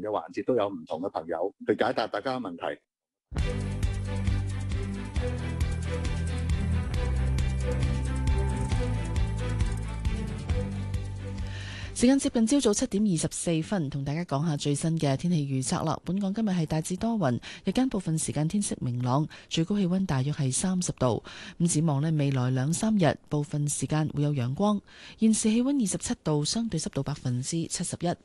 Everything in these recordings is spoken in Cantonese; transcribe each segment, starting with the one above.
嘅環節都有唔同嘅朋友去解答大家嘅問題。 時間接近朝早7:24，同大家講下最新嘅天氣預測啦。本港今日係大致多雲，日間部分時間天色明朗，最高氣溫大約係30度。咁展望呢，未來2-3日部分時間會有陽光。現時氣溫27度，相對濕度71%。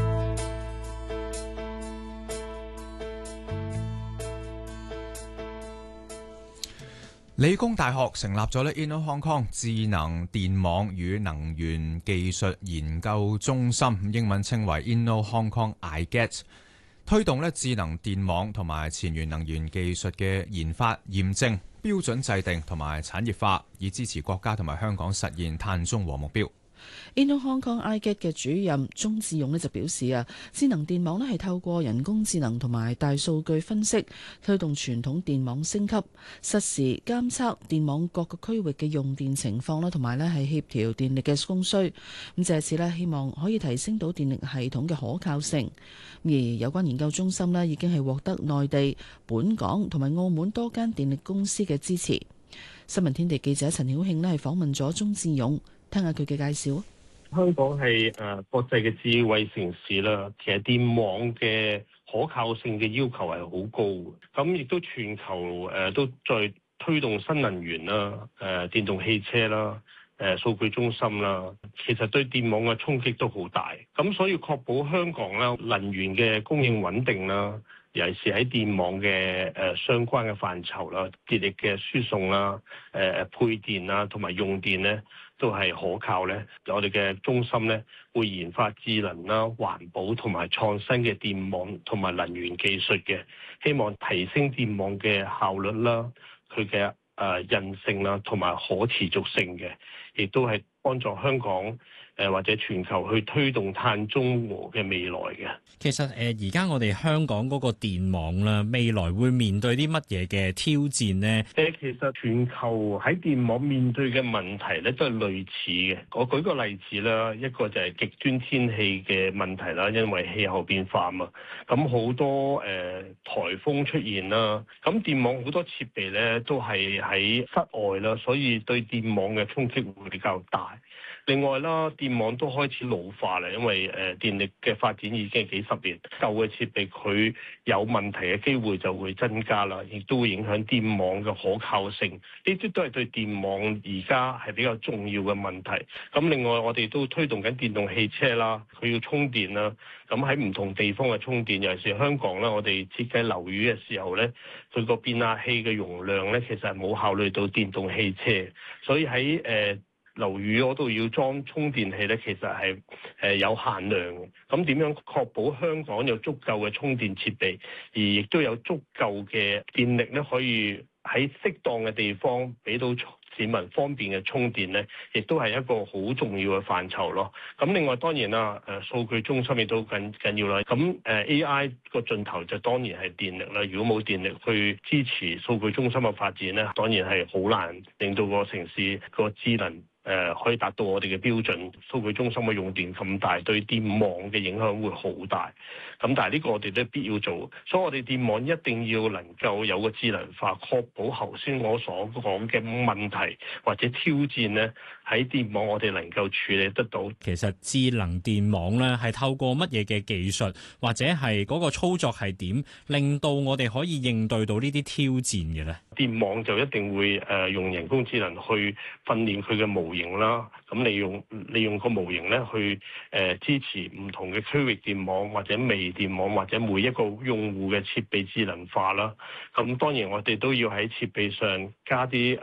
理工大學成立咗咧 Inno Hong Kong 智能電網與能源技術研究中心，英文稱為 Inno Hong Kong iGET， 推動咧智能電網同埋前沿能源技術嘅研發、驗證、標準制定同埋產業化，以支持國家同埋香港實現碳中和目標。 Inno Hong Kong iGET 嘅主任鍾志勇就表示智能電網係透過人工智能同埋大數據分析，推動傳統電網升級，實時監測電網各個區域嘅用電情況啦，同埋係協調電力嘅供需。咁借此希望可以提升到電力系統嘅可靠性。而有關研究中心已經係獲得內地、本港同埋澳門多間電力公司嘅支持。新聞天地記者陳曉慶係訪問咗鍾志勇。聽下佢嘅介紹。 香港係國際嘅智慧城市啦，其實電網嘅可靠性嘅要求係好高嘅。咁亦都全球都在推動新能源啦、電動汽車啦、數據中心啦，其實對電網嘅衝擊都好大。咁所以確保香港啦能源嘅供應穩定啦，尤其是喺電網嘅相關嘅範疇啦，電力嘅輸送啦、配電啦同埋用電咧，都係可靠咧。我哋嘅中心咧會研發智能啦、環保同埋創新嘅電網同埋能源技術嘅，希望提升電網嘅效率啦、佢嘅韌性啦同埋可持續性嘅，亦都係幫助香港或者全球去推動碳中和嘅未來嘅。 其實而家我哋香港嗰個電網啦，未來會面對啲乜嘢嘅挑戰呢？ 其實全球喺電網面對嘅問題咧都係類似嘅。我舉個例子啦，一個就係極端天氣嘅問題啦，因為氣候變化嘛，咁好多颱風出現啦，咁電網好多設備咧都係喺室外啦，所以對電網嘅衝擊會比較大。另外啦，電網都開始老化啦，因為電力嘅發展已經係幾十年，舊嘅設備佢有問題嘅機會就會增加啦，亦都會影響電網嘅可靠性。呢啲都係對電網而家係比較重要嘅問題。咁另外我哋都推動緊電動汽車啦，佢要充電啦。咁喺唔同地方嘅充電，尤其是香港啦，我哋設計樓宇嘅時候咧，佢個變壓器嘅容量咧，其實係冇考慮到電動汽車，所以喺樓宇嗰度要裝充電器咧，其實係有限量嘅。咁點樣確保香港有足夠嘅充電設備，而亦都有足夠嘅電力咧，可以喺適當嘅地方俾到市民方便嘅充電咧，亦都係一個好重要嘅範疇咯。咁另外當然啦，數據中心亦都緊要啦。咁AI 個盡頭就當然係電力啦。如果冇電力去支持數據中心嘅發展咧，當然係好難令到個城市個智能可以達到我哋嘅標準。數據中心嘅用電咁大，對電網嘅影響會好大。咁但係呢個我哋都必要做，所以我哋電網一定要能夠有個智能化，確保頭先我所講嘅問題或者挑戰呢，喺電網我哋能夠處理得到。 其實智能電網咧係透過乜嘢嘅技術，或者係嗰個操作係點，令到我哋可以應對到呢啲挑戰嘅咧？ 電網就一定會用人工智能去訓練佢嘅模型啦，咁利用個模型咧去支持唔同嘅區域電網或者微電網或者每一個用戶嘅設備智能化啦。咁當然我哋都要喺設備上加啲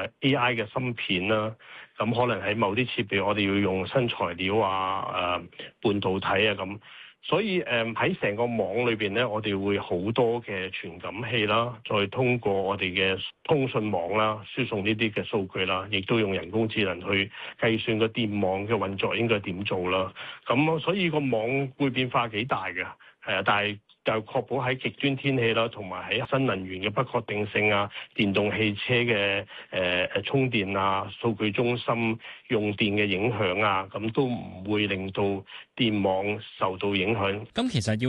AI 嘅芯片啦。咁可能喺某啲設備我哋要用新材料啊、半導體啊咁。所以喺成個網裏邊咧，我哋會好多嘅傳感器啦，再通過我哋嘅通訊網啦，輸送呢啲嘅數據啦，亦都用人工智能去計算個電網嘅運作應該點做啦。咁所以個網會變化幾大嘅，但係就確保喺極端天氣啦，同埋喺新能源嘅不確定性啊、電動汽車嘅充電啊、數據中心用電嘅影響啊，咁都唔會令到電網受到影響。 咁其實